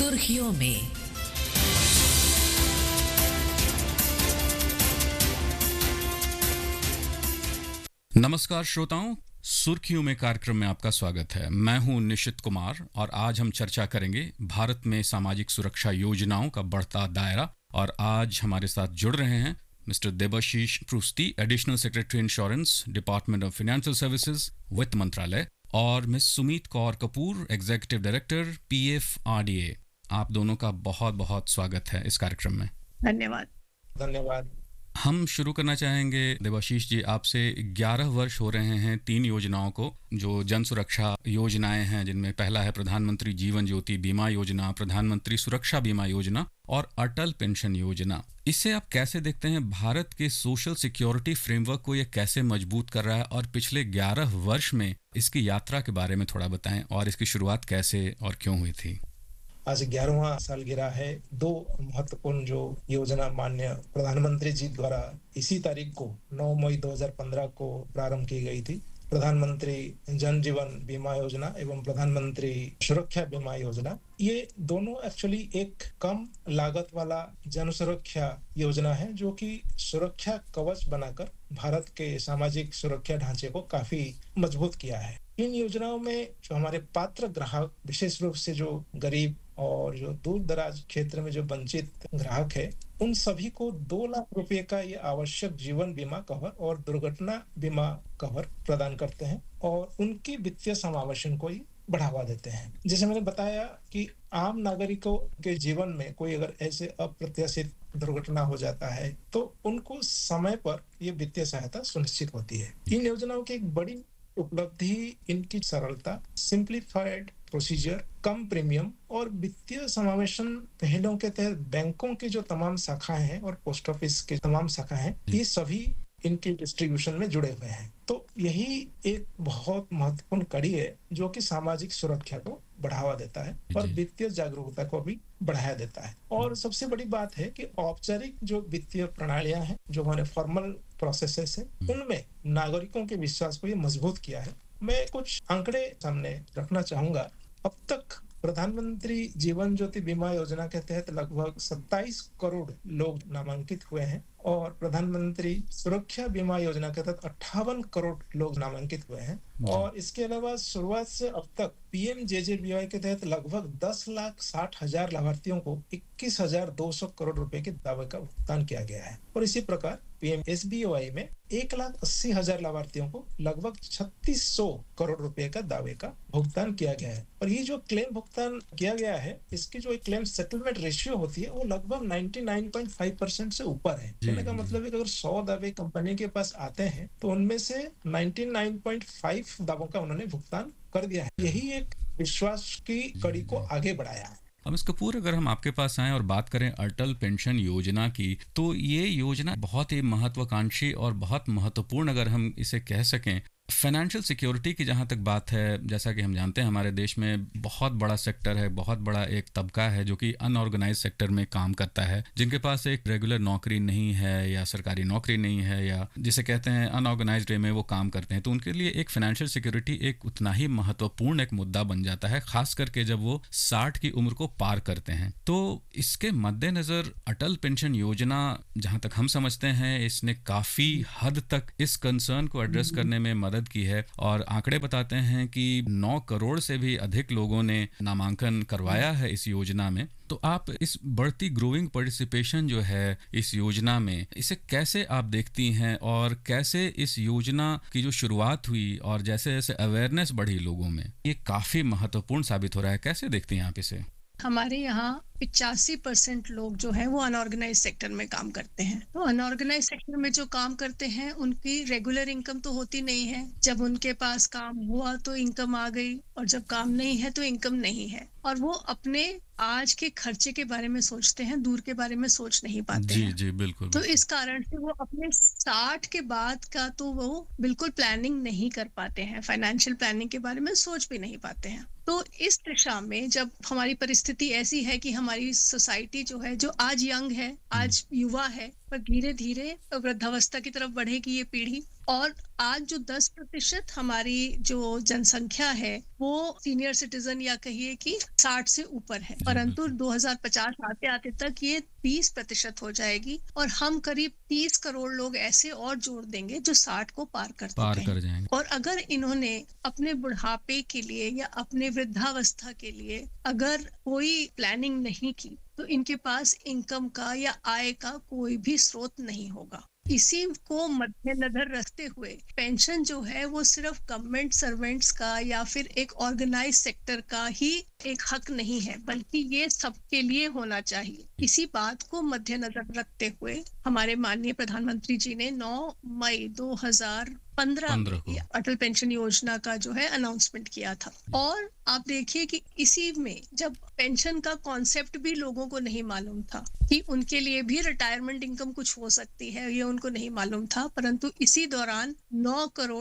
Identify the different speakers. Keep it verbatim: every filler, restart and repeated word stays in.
Speaker 1: सुर्खियों में।
Speaker 2: नमस्कार श्रोताओं, सुर्खियों में कार्यक्रम में आपका स्वागत है। मैं हूं निशित कुमार और आज हम चर्चा करेंगे भारत में सामाजिक सुरक्षा योजनाओं का बढ़ता दायरा। और आज हमारे साथ जुड़ रहे हैं mister Debashish प्रूस्ती, additional secretary insurance, department of financial services, वित्त मंत्रालय, और miss Sumeet Kaur Kapoor, executive director, P F R D A. आप दोनों का बहुत बहुत स्वागत है इस कार्यक्रम में।
Speaker 3: धन्यवाद।
Speaker 4: धन्यवाद।
Speaker 2: हम शुरू करना चाहेंगे देबाशीष जी आपसे। ग्यारह वर्ष हो रहे हैं तीन योजनाओं को, जो जन सुरक्षा योजनाएं हैं, जिनमें पहला है प्रधानमंत्री जीवन ज्योति बीमा योजना, प्रधानमंत्री सुरक्षा बीमा योजना और अटल पेंशन योजना। इससे आप कैसे देखते हैं भारत के सोशल सिक्योरिटी फ्रेमवर्क को, ये कैसे मजबूत कर रहा है? और पिछले ग्यारह वर्ष में इसकी यात्रा के बारे में थोड़ा बताएं और इसकी शुरुआत कैसे और क्यों हुई थी।
Speaker 4: आज ग्यारहवां सालगिरह है। दो महत्वपूर्ण जो योजना माननीय प्रधानमंत्री जी द्वारा इसी तारीख को नौ मई दो हज़ार पंद्रह को प्रारंभ की गई थी। प्रधानमंत्री जन जीवन बीमा योजना एवं प्रधानमंत्री सुरक्षा बीमा योजना, ये दोनों एक्चुअली एक कम लागत वाला जन सुरक्षा योजना है, जो कि सुरक्षा कवच बनाकर भारत के सामाजिक सुरक्षा ढांचे को काफी मजबूत किया है। इन योजनाओं में जो हमारे पात्र ग्राहक, विशेष रूप से जो गरीब और जो दूर दराज क्षेत्र में जो वंचित ग्राहक है, उन सभी को दो लाख रुपए का ये आवश्यक जीवन बीमा कवर और दुर्घटना बीमा कवर प्रदान करते हैं और उनकी वित्तीय समावेशन को ही बढ़ावा देते हैं। जैसे मैंने बताया कि आम नागरिकों के जीवन में कोई अगर ऐसे अप्रत्याशित दुर्घटना हो जाता है तो उनको समय पर ये वित्तीय सहायता सुनिश्चित होती है। इन योजनाओं की एक बड़ी उपलब्धि इनकी सरलता, सिंप्लीफाइड प्रोसीजर, कम प्रीमियम और वित्तीय समावेशन पहलों के तहत बैंकों की जो तमाम शाखाएं हैं और पोस्ट ऑफिस की तमाम शाखाएं हैं, ये सभी इनकी डिस्ट्रीब्यूशन में जुड़े हुए हैं। तो यही एक बहुत महत्वपूर्ण कड़ी है जो कि सामाजिक सुरक्षा को बढ़ावा देता है और वित्तीय जागरूकता को भी बढ़ाया देता है। और सबसे बड़ी बात है कि औपचारिक जो वित्तीय प्रणालियां हैं, जो हमारे फॉर्मल प्रोसेसेस है, उनमें नागरिकों के विश्वास को ये मजबूत किया है। मैं कुछ आंकड़े सामने रखना चाहूंगा। अब तक प्रधानमंत्री जीवन ज्योति बीमा योजना के तहत लगभग सत्ताईस करोड़ लोग नामांकित हुए हैं और प्रधानमंत्री सुरक्षा बीमा योजना के तहत अट्ठावन करोड़ लोग नामांकित हुए हैं। और इसके अलावा शुरुआत से अब तक पी एम जे जे बी वाई के तहत लगभग दस लाख साठ हजार लाभार्थियों को इक्कीस हजार दो सौ करोड़ रुपए के दावे का भुगतान किया गया है। और इसी प्रकार P M S B Y में एक लाख अस्सी हजार लाभार्थियों को लगभग छत्तीस सौ करोड़ रुपए का दावे का भुगतान किया गया है। और ये जो क्लेम भुगतान किया गया है, इसकी जो क्लेम सेटलमेंट रेशियो होती है वो लगभग निन्यानवे पॉइंट पाँच परसेंट से ऊपर है। कहने का मतलब है कि अगर सौ दावे कंपनी के पास आते हैं तो उनमें से निन्यानवे पॉइंट पाँच दावों का उन्होंने भुगतान कर दिया है। यही एक विश्वास की कड़ी को आगे बढ़ाया है।
Speaker 2: मिस कपूर, अगर हम आपके पास आएं और बात करें अटल पेंशन योजना की, तो ये योजना बहुत ही महत्वाकांक्षी और बहुत महत्वपूर्ण, अगर हम इसे कह सकें, फाइनेंशियल सिक्योरिटी की जहाँ तक बात है, जैसा कि हम जानते हैं हमारे देश में बहुत बड़ा सेक्टर है, बहुत बड़ा एक तबका है जो कि अनऑर्गेनाइज सेक्टर में काम करता है, जिनके पास एक रेगुलर नौकरी नहीं है या सरकारी नौकरी नहीं है, या जिसे कहते हैं अनऑर्गेनाइज्ड वे में वो काम करते हैं। तो उनके लिए एक फाइनेंशियल सिक्योरिटी एक उतना ही महत्वपूर्ण एक मुद्दा बन जाता है, खास करके जब वो साठ की उम्र को पार करते हैं। तो इसके मद्देनजर अटल पेंशन योजना, जहाँ तक हम समझते हैं, इसने काफी हद तक इस कंसर्न को एड्रेस करने में मदद की है। और आंकड़े बताते हैं कि नौ करोड़ से भी अधिक लोगों ने नामांकन करवाया है इस योजना में। तो आप इस बढ़ती ग्रोइंग पार्टिसिपेशन जो है इस योजना में, इसे कैसे आप देखती हैं और कैसे इस योजना की जो शुरुआत हुई और जैसे जैसे अवेयरनेस बढ़ी लोगों में, ये काफी महत्वपूर्ण साबित हो रहा है, कैसे देखती हैं आप इसे?
Speaker 3: हमारे यहाँ पिचासी परसेंट लोग जो है वो अनऑर्गेनाइज सेक्टर में काम करते हैं। तो अनऑर्गेनाइज सेक्टर में जो काम करते हैं उनकी रेगुलर इनकम तो होती नहीं है। जब उनके पास काम हुआ तो इनकम आ गई और जब काम नहीं है तो इनकम नहीं है। और वो अपने आज के खर्चे के बारे में सोचते हैं, दूर के बारे में सोच नहीं पाते
Speaker 2: जी
Speaker 3: हैं।
Speaker 2: जी बिल्कुल
Speaker 3: तो
Speaker 2: बिल्कुल।
Speaker 3: इस कारण से वो अपने साठ के बाद का तो वो बिल्कुल प्लानिंग नहीं कर पाते हैं, फाइनेंशियल प्लानिंग के बारे में सोच भी नहीं पाते हैं। तो इस दिशा में जब हमारी परिस्थिति ऐसी है कि हमारी सोसाइटी जो है, जो आज यंग है, आज युवा है, पर धीरे धीरे वृद्धावस्था की तरफ बढ़ेगी ये पीढ़ी, और आज जो दस प्रतिशत हमारी जो जनसंख्या है वो सीनियर सिटीजन या कहिए कि साठ से ऊपर है, परंतु दो हज़ार पचास आते आते तक ये तीस प्रतिशत हो जाएगी और हम करीब तीस करोड़ लोग ऐसे और जोड़ देंगे जो साठ को पार कर
Speaker 2: पार
Speaker 3: चुके
Speaker 2: कर
Speaker 3: हैं।
Speaker 2: जाएंगे।
Speaker 3: और अगर इन्होंने अपने बुढ़ापे के लिए या अपने वृद्धावस्था के लिए अगर कोई प्लानिंग नहीं की तो इनके पास इनकम का या आय का कोई भी स्रोत नहीं होगा। इसी को मद्देनजर रखते हुए पेंशन जो है वो सिर्फ गवर्नमेंट सर्वेंट्स का या फिर एक ऑर्गेनाइज सेक्टर का ही एक हक नहीं है, बल्कि ये सबके लिए होना चाहिए। इसी बात को मद्देनजर रखते हुए हमारे माननीय प्रधानमंत्री जी ने नौ मई दो हज़ार पंद्रह में अटल पेंशन योजना का जो है अनाउंसमेंट किया था। और आप देखिए कि इसी में जब पेंशन का कॉन्सेप्ट भी लोगों को नहीं मालूम था कि उनके लिए भी रिटायरमेंट इनकम कुछ हो सकती है, ये उनको नहीं मालूम था, परंतु इसी दौरान नौ करोड़